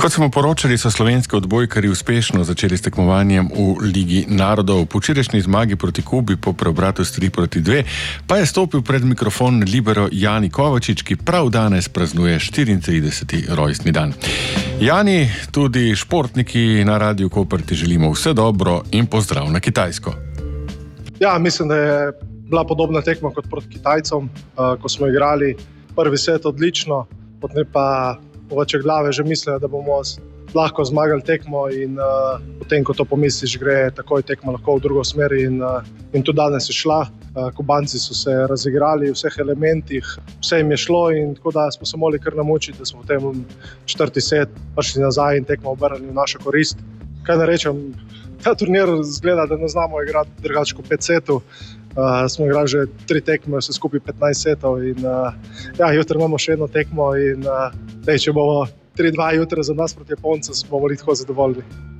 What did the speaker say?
Kot smo poročali, so slovenski odbojkarji uspešno začeli s tekmovanjem v Ligi narodov. Po včerajšnji zmagi proti Kubi po preobratu s 3-2 pa je stopil pred mikrofon libero Jani Kovačič, ki prav danes praznuje 34. rojstni dan. Jani, tudi športniki na Radiu Koper ti želimo vse dobro in pozdrav na Kitajsko. Ja, mislim, da je bila podobna tekma kot proti Kitajcom, ko smo igrali prvi set odlično, potem pa ovače glave že mislijo, da bomo lahko zmagali tekmo in potem, ko to pomisliš, gre takoj tekma lahko v drugo smer in tudi danes je šla. Kubanci so se razigrali v vseh elementih, vse jim je šlo in tako da smo se morali kar namučiti, da smo v tem četrti set prišli nazaj in tekmo obrnili v našo korist. Kaj ne rečem, ta turnir zgleda, da ne znamo igrati drugače kot 5 setov. Smo igrali že 3 tekme, vse skupaj 15 setov in jutri imamo še eno tekmo in če bomo 3-2 jutri za nas proti Japoncem, bomo tako zadovoljni.